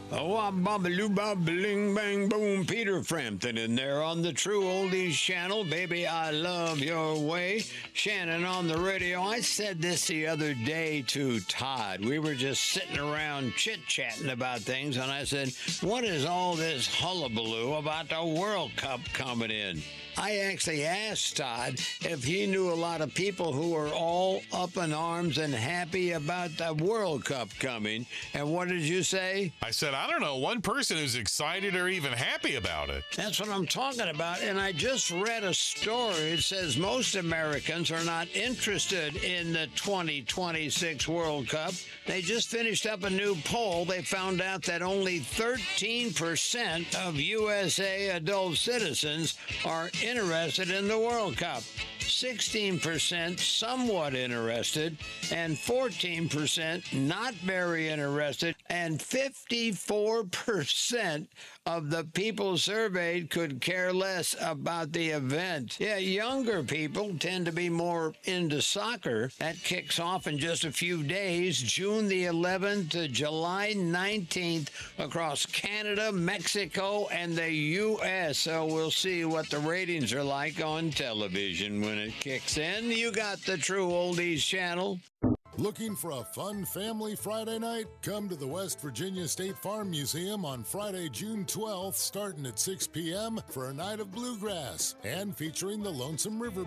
Oh, I'm Bobbaloo Bobbaling Bang Boom, Peter Frampton in there on the True Oldies channel. Baby, I love your way. Shannon on the radio. I said this the other day to Todd. We were just sitting around chit-chatting about things, and I said, what is all this hullabaloo about the World Cup coming in? I actually asked Todd if he knew a lot of people who were all up in arms and happy about the World Cup coming. And what did you say? I said, I don't know one person who's excited or even happy about it. That's what I'm talking about. And I just read a story. It says most Americans are not interested in the 2026 World Cup. They just finished up a new poll. They found out that only 13% of USA adult citizens are interested in the World Cup. 16% somewhat interested, and 14% not very interested, and 54% of the people surveyed could care less about the event. Yeah, younger people tend to be more into soccer. That kicks off in just a few days, June the 11th to July 19th, across Canada, Mexico, and the U.S. So we'll see what the ratings are like on television when it kicks in. You got the True Oldies channel. Looking for a fun family Friday night? Come to the West Virginia State Farm Museum on Friday, June 12th, starting at 6 p.m. for a night of bluegrass and featuring the Lonesome River